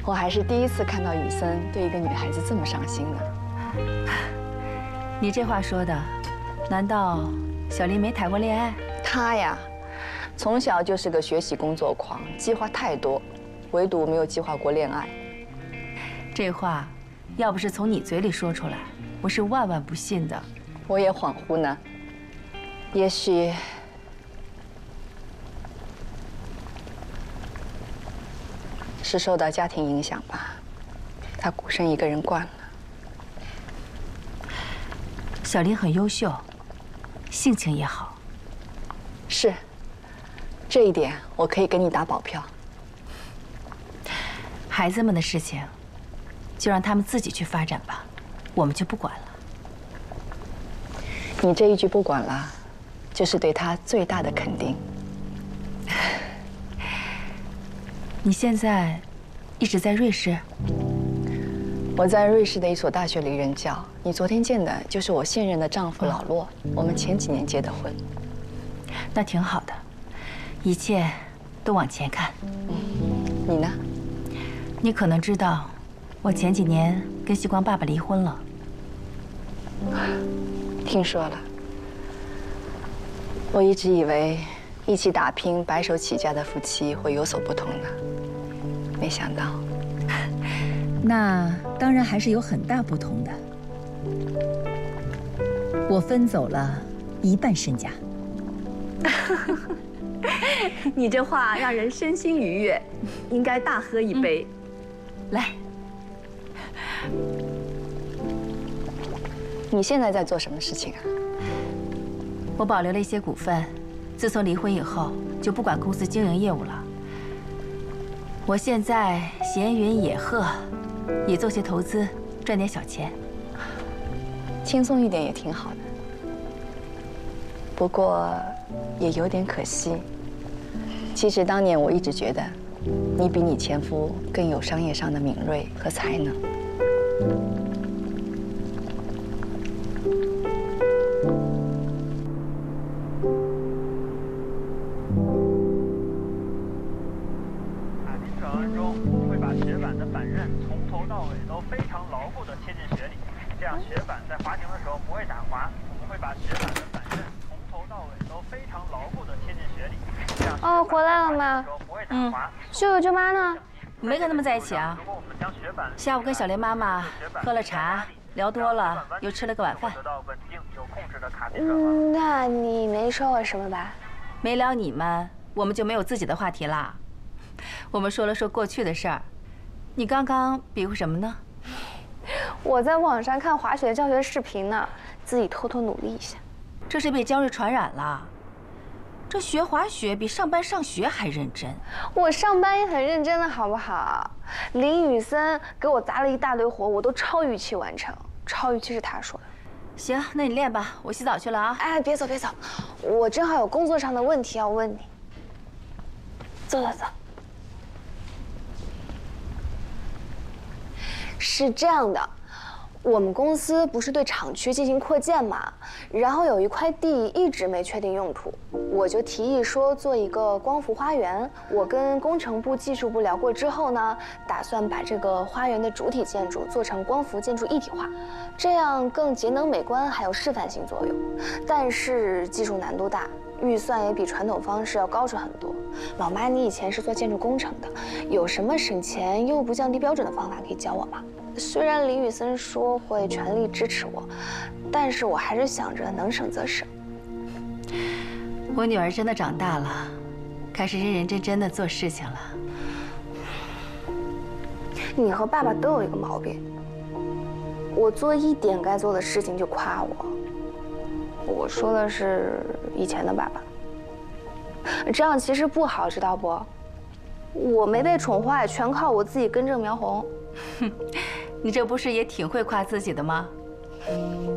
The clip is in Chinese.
我还是第一次看到雨森对一个女孩子这么上心呢。 你这话说的，难道小林没谈过恋爱？ 她呀，从小就是个学习工作狂，计划太多，唯独没有计划过恋爱。 这话，要不是从你嘴里说出来，我是万万不信的。 我也恍惚呢，也许是受到家庭影响吧，他孤身一个人惯了。 小林很优秀，性情也好。 是，这一点我可以给你打保票。 孩子们的事情，就让他们自己去发展吧，我们就不管了。 你这一句不管了，就是对他最大的肯定。 你现在一直在瑞士？ 我在瑞士的一所大学里任教。你昨天见的就是我现任的丈夫老骆，我们前几年结的婚。 那挺好的，一切都往前看。 你呢？ 你可能知道，我前几年跟希光爸爸离婚了。 听说了。我一直以为一起打拼、白手起家的夫妻会有所不同呢，没想到。 那当然还是有很大不同的。我分走了1半身家。 你这话让人身心愉悦，应该大喝一杯。 来， 你现在在做什么事情啊？ 我保留了一些股份，自从离婚以后就不管公司经营业务了。我现在闲云野鹤，也做些投资，赚点小钱。 轻松一点也挺好的，不过也有点可惜。其实当年我一直觉得，你比你前夫更有商业上的敏锐和才能。 海滨转弯中会把雪板的板刃从头到尾都非常牢固地切进雪里，这样雪板在滑行的时候不会打滑。我们会把雪板的板刃从头到尾都非常牢固地切进雪里，这样哦，回来了吗？舅舅舅妈呢？ 没跟他们在一起啊。下午跟小莲妈妈喝了茶，聊多了，又吃了个晚饭。 那你没说我什么吧？ 没聊你们，我们就没有自己的话题啦。我们说了说过去的事儿。你刚刚比划什么呢？ 我在网上看滑雪教学视频呢，自己偷偷努力一下。 这是被焦虑传染了。这学滑雪比上班上学还认真。 我上班也很认真的，好不好？林雨森给我砸了一大堆活，我都超预期完成。超预期是他说的。 行，那你练吧，我洗澡去了啊。 哎，别走别走，我正好有工作上的问题要问你。走走走。是这样的，我们公司不是对厂区进行扩建嘛，然后有一块地一直没确定用途，我就提议说做一个光伏花园。我跟工程部、技术部聊过之后呢，打算把这个花园的主体建筑做成光伏建筑一体化，这样更节能美观，还有示范性作用。但是技术难度大，预算也比传统方式要高出很多。老妈，你以前是做建筑工程的，有什么省钱又不降低标准的方法可以教我吗？虽然李宇森说会全力支持我，但是我还是想着能省则省。 我女儿真的长大了，开始认认真真的做事情了。 你和爸爸都有一个毛病，我做一点该做的事情就夸我。我说的是以前的爸爸，这样其实不好，知道不？我没被宠坏，全靠我自己根正苗红。 你这不是也挺会夸自己的吗？